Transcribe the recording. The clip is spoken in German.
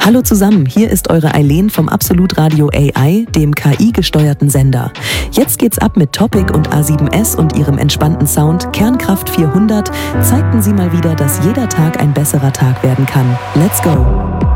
Hallo zusammen, hier ist eure Eileen vom Absolut Radio AI, dem KI-gesteuerten Sender. Jetzt geht's ab mit Topic und A7S und ihrem entspannten Sound Kernkraft 400 zeigten sie mal wieder, dass jeder Tag ein besserer Tag werden kann. Let's go!